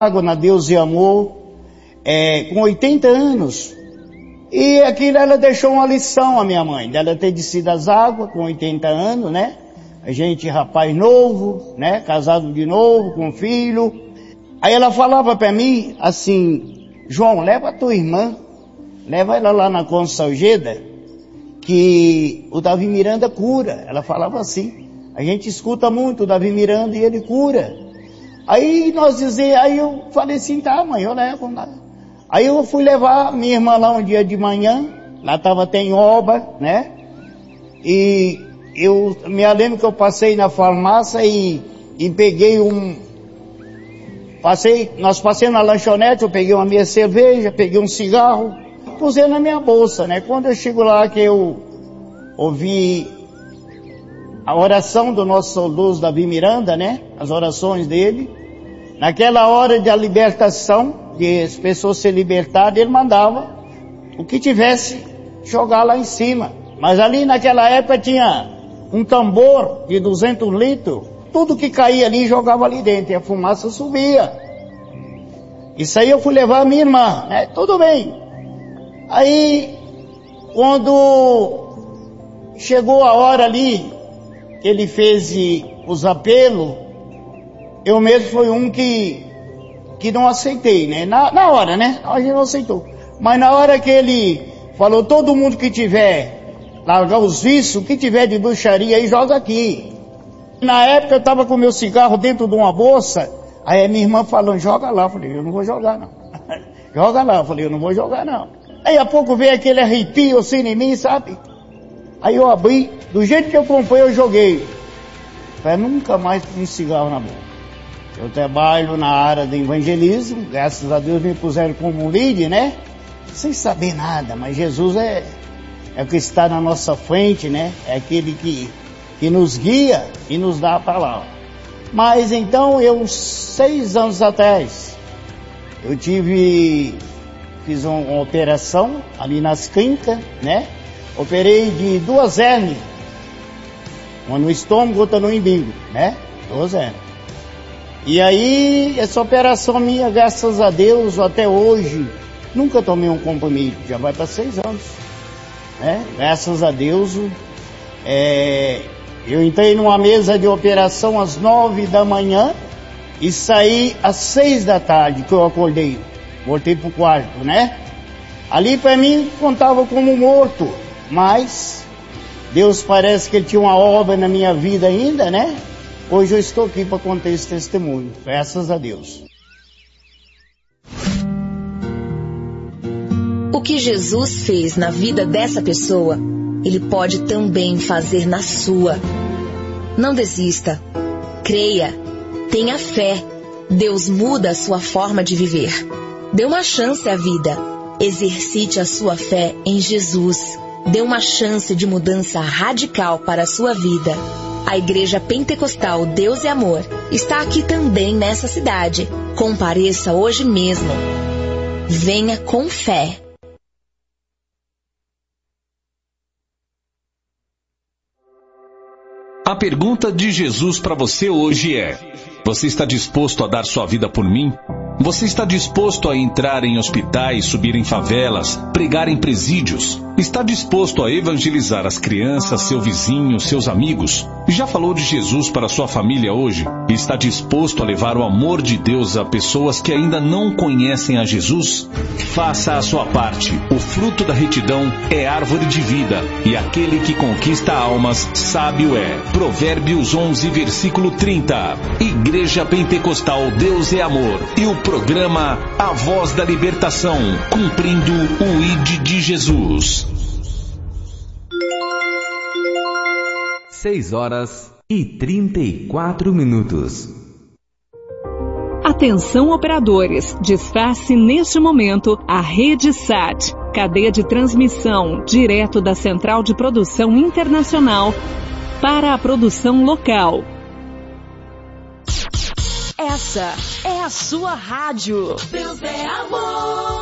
na Deus e Amor, com 80 anos. E aquilo ela deixou uma lição a minha mãe, dela ter descido as águas com 80 anos, né? A gente, rapaz novo, né? Casado de novo, com filho. Aí ela falava para mim assim: João, leva a tua irmã, leva ela lá na Consalgeda, que o Davi Miranda cura. Ela falava assim. A gente escuta muito o Davi Miranda e ele cura. Aí aí eu falei assim, tá mãe, eu levo. Aí eu fui levar minha irmã lá um dia de manhã, lá estava até em obra, né? E eu me lembro que eu passei na farmácia e peguei nós passamos na lanchonete, eu peguei uma meia cerveja, peguei um cigarro, pusei na minha bolsa, né? Quando eu chego lá que eu ouvi a oração do nosso saudoso Davi Miranda, né? As orações dele. Naquela hora da libertação, de as pessoas se libertarem, ele mandava o que tivesse jogar lá em cima. Mas ali naquela época tinha um tambor de 200 litros. Tudo que caía ali jogava ali dentro e a fumaça subia. Isso aí eu fui levar a minha irmã, né? Tudo bem. Aí, quando chegou a hora ali, ele fez os apelos, eu mesmo fui um que não aceitei, né? Na hora, né? A gente não aceitou. Mas na hora que ele falou, todo mundo que tiver, largar os vícios, que tiver de bruxaria aí, joga aqui. Na época eu estava com meu cigarro dentro de uma bolsa, aí a minha irmã falou, joga lá. Eu falei, eu não vou jogar não. Joga lá. Eu falei, eu não vou jogar não. Aí a pouco veio aquele arrepio assim em mim, sabe? Aí eu abri, do jeito que eu comprei, eu joguei. Falei, nunca mais um cigarro na boca. Eu trabalho na área do evangelismo, graças a Deus me puseram como um líder, né? Sem saber nada, mas Jesus é o que está na nossa frente, né? É aquele que nos guia e nos dá a palavra. Mas então, 6 anos atrás, eu fiz uma operação ali nas clínicas, né? Operei de 2 hérnias, uma no estômago, outra no umbigo, né? 2 hérnias. E aí, essa operação minha, graças a Deus, até hoje, nunca tomei um comprimido, já vai para 6 anos, né? Graças a Deus, eu entrei numa mesa de operação às 9 da manhã e saí às 6 da tarde, que eu acordei, voltei pro quarto, né? Ali para mim, contava como morto. Mas Deus parece que Ele tinha uma obra na minha vida ainda, né? Hoje eu estou aqui para contar esse testemunho, graças a Deus. O que Jesus fez na vida dessa pessoa, Ele pode também fazer na sua. Não desista, creia, tenha fé. Deus muda a sua forma de viver. Dê uma chance à vida. Exercite a sua fé em Jesus. Dê uma chance de mudança radical para a sua vida. A Igreja Pentecostal Deus e Amor está aqui também nessa cidade. Compareça hoje mesmo. Venha com fé. A pergunta de Jesus para você hoje é: você está disposto a dar sua vida por mim? Você está disposto a entrar em hospitais, subir em favelas, pregar em presídios? Está disposto a evangelizar as crianças, seu vizinho, seus amigos? Já falou de Jesus para sua família hoje? Está disposto a levar o amor de Deus a pessoas que ainda não conhecem a Jesus? Faça a sua parte. O fruto da retidão é árvore de vida, e aquele que conquista almas, sábio é. Provérbios 11, versículo 30. Igreja Pentecostal Deus é Amor e o programa A Voz da Libertação, cumprindo o ID de Jesus. 6h34. Atenção operadores, desface neste momento a Rede SAT, cadeia de transmissão direto da Central de Produção Internacional para a produção local. Essa é a sua rádio. Deus é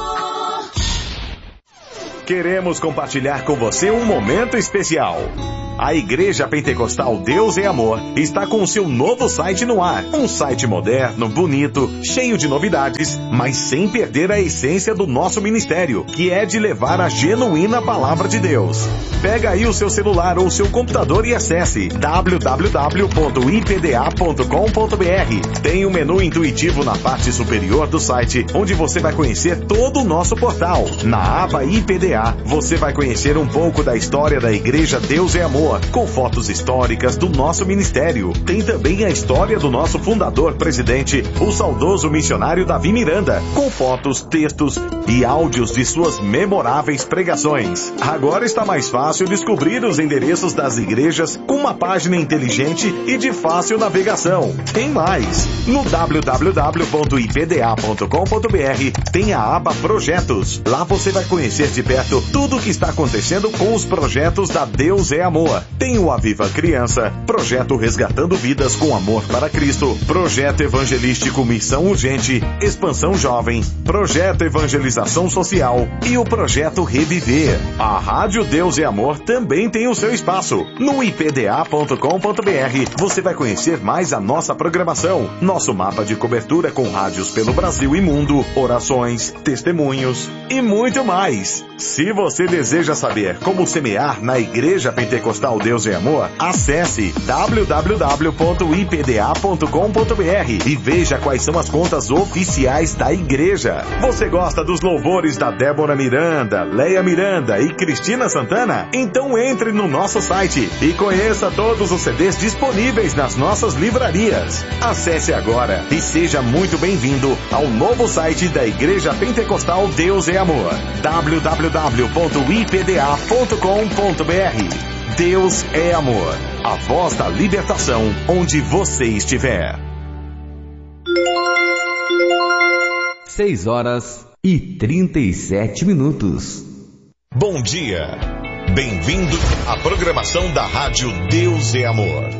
amor. Queremos compartilhar com você um momento especial. A Igreja Pentecostal Deus é Amor está com o seu novo site no ar. Um site moderno, bonito, cheio de novidades, mas sem perder a essência do nosso ministério, que é de levar a genuína palavra de Deus. Pega aí o seu celular ou seu computador e acesse www.ipda.com.br. Tem um menu intuitivo na parte superior do site, onde você vai conhecer todo o nosso portal. Na aba IPDA, você vai conhecer um pouco da história da Igreja Deus é Amor, com fotos históricas do nosso ministério. Tem também a história do nosso fundador-presidente, o saudoso missionário Davi Miranda, com fotos, textos e áudios de suas memoráveis pregações. Agora está mais fácil descobrir os endereços das igrejas com uma página inteligente e de fácil navegação. Tem mais! No www.ipda.com.br tem a aba Projetos. Lá você vai conhecer de perto tudo o que está acontecendo com os projetos da Deus é Amor. Tem o Aviva Criança, Projeto Resgatando Vidas com Amor para Cristo, Projeto Evangelístico Missão Urgente, Expansão Jovem, Projeto Evangelização Social e o Projeto Reviver. A Rádio Deus é Amor também tem o seu espaço. No ipda.com.br você vai conhecer mais a nossa programação, nosso mapa de cobertura com rádios pelo Brasil e mundo, orações, testemunhos e muito mais. Se você deseja saber como semear na Igreja Pentecostal Deus é Amor, acesse www.ipda.com.br e veja quais são as contas oficiais da igreja. Você gosta dos louvores da Débora Miranda, Leia Miranda e Cristina Santana? Então entre no nosso site e conheça todos os CDs disponíveis nas nossas livrarias. Acesse agora e seja muito bem-vindo ao novo site da Igreja Pentecostal Deus é Amor. www.ipda.com.br. Deus é Amor, a voz da libertação onde você estiver. 6:37. Bom dia, bem-vindo à programação da Rádio Deus é Amor.